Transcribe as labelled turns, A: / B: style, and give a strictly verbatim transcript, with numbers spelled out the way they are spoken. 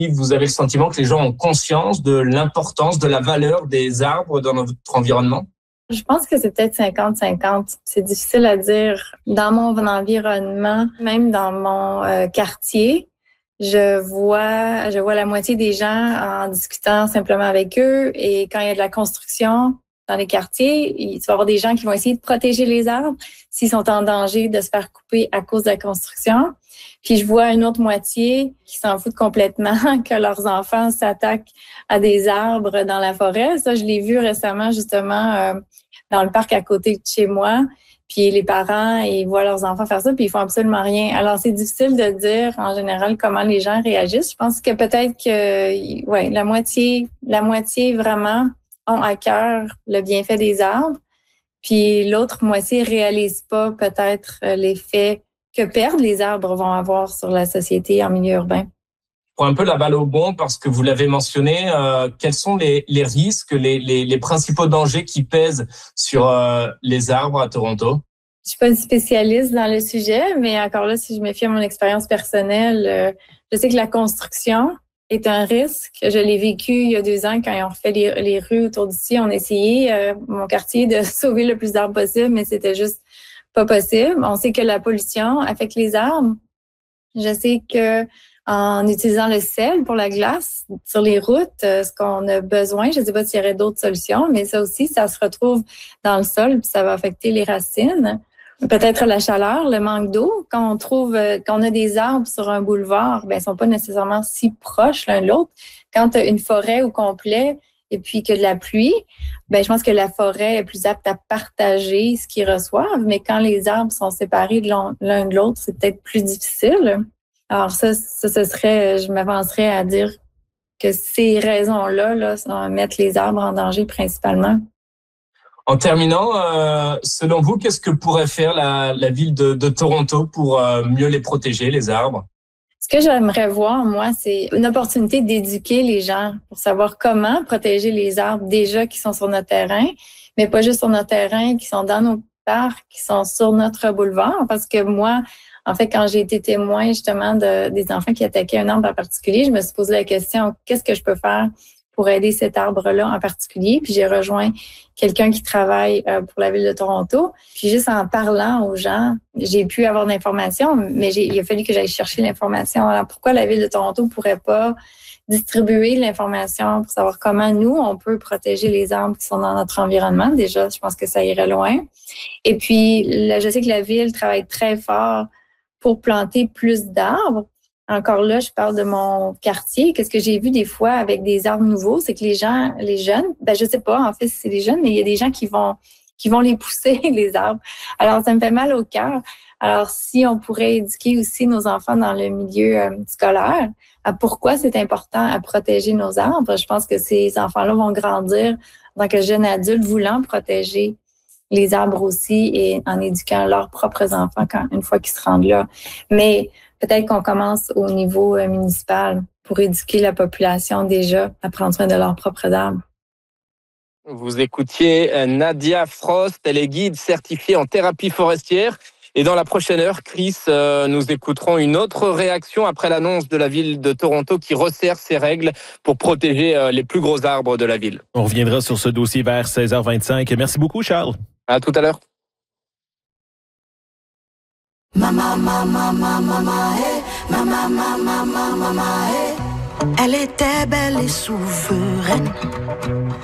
A: Vous avez le sentiment que les gens ont conscience de l'importance, de la valeur des arbres dans notre environnement?
B: Je pense que c'est peut-être cinquante cinquante. C'est difficile à dire. Dans mon environnement, même dans mon euh, quartier, je vois, je vois la moitié des gens en discutant simplement avec eux. Et quand il y a de la construction dans les quartiers, il va y avoir des gens qui vont essayer de protéger les arbres s'ils sont en danger de se faire couper à cause de la construction. Puis je vois une autre moitié qui s'en foutent complètement que leurs enfants s'attaquent à des arbres dans la forêt. Ça, je l'ai vu récemment justement euh, dans le parc à côté de chez moi. Puis les parents, ils voient leurs enfants faire ça, puis ils font absolument rien. Alors c'est difficile de dire en général comment les gens réagissent. Je pense que peut-être que ouais, la moitié, la moitié vraiment ont à cœur le bienfait des arbres. Puis l'autre moitié réalise pas peut-être l'effet que perdre les arbres vont avoir sur la société en milieu urbain.
A: Pour un peu la balle au bond, parce que vous l'avez mentionné, euh, quels sont les, les risques, les, les, les principaux dangers qui pèsent sur euh, les arbres à Toronto?
B: Je suis pas une spécialiste dans le sujet, mais encore là, si je me fie à mon expérience personnelle, euh, je sais que la construction est un risque. Je l'ai vécu il y a deux ans quand ils ont refait les, les rues autour d'ici. On a essayé, euh, mon quartier, de sauver le plus d'arbres possible, mais c'était juste pas possible. On sait que la pollution affecte les arbres. Je sais que en utilisant le sel pour la glace sur les routes, ce qu'on a besoin, je ne sais pas s'il y aurait d'autres solutions, mais ça aussi, ça se retrouve dans le sol puis ça va affecter les racines. Peut-être la chaleur, le manque d'eau. Quand on trouve, quand on a des arbres sur un boulevard, ben, ils sont pas nécessairement si proches l'un de l'autre. Quand tu as une forêt au complet et puis que de la pluie, ben, je pense que la forêt est plus apte à partager ce qu'ils reçoivent. Mais quand les arbres sont séparés de l'un de l'autre, c'est peut-être plus difficile. Alors ça, ça, ce serait, je m'avancerais à dire que ces raisons-là, là, ça mettre les arbres en danger principalement.
A: En terminant, euh, selon vous, qu'est-ce que pourrait faire la, la ville de, de Toronto pour euh, mieux les protéger, les arbres?
B: Ce que j'aimerais voir, moi, c'est une opportunité d'éduquer les gens pour savoir comment protéger les arbres déjà qui sont sur notre terrain, mais pas juste sur notre terrain, qui sont dans nos parcs, qui sont sur notre boulevard. Parce que moi, en fait, quand j'ai été témoin justement de, des enfants qui attaquaient un arbre en particulier, je me suis posé la question, qu'est-ce que je peux faire pour aider cet arbre-là en particulier? Puis j'ai rejoint quelqu'un qui travaille euh, pour la ville de Toronto. Puis juste en parlant aux gens, j'ai pu avoir de l'information, mais j'ai, il a fallu que j'aille chercher l'information. Alors pourquoi la ville de Toronto pourrait pas distribuer l'information pour savoir comment nous, on peut protéger les arbres qui sont dans notre environnement? Déjà, je pense que ça irait loin. Et puis, là, je sais que la ville travaille très fort pour planter plus d'arbres. Encore là, je parle de mon quartier. Qu'est-ce que j'ai vu des fois avec des arbres nouveaux, c'est que les gens, les jeunes, ben je sais pas, en fait, c'est les jeunes, mais il y a des gens qui vont qui vont les pousser, les arbres. Alors, ça me fait mal au cœur. Alors, si on pourrait éduquer aussi nos enfants dans le milieu euh, scolaire à pourquoi c'est important à protéger nos arbres, je pense que ces enfants-là vont grandir en tant que jeunes adultes voulant protéger les arbres aussi et en éduquant leurs propres enfants quand une fois qu'ils se rendent là. Mais peut-être qu'on commence au niveau euh, municipal pour éduquer la population déjà à prendre soin de leurs propres arbres.
C: Vous écoutiez Nadia Frost, elle est guide certifiée en thérapie forestière. Et dans la prochaine heure, Chris, euh, nous écouterons une autre réaction après l'annonce de la ville de Toronto qui resserre ses règles pour protéger euh, les plus gros arbres de la ville.
D: On reviendra sur ce dossier vers seize heures vingt-cinq. Merci beaucoup, Charles.
C: À tout à l'heure.
E: Mama, mama, mama, mama, hey. Mama, mama, mama, mama, hey. Elle était belle et souveraine.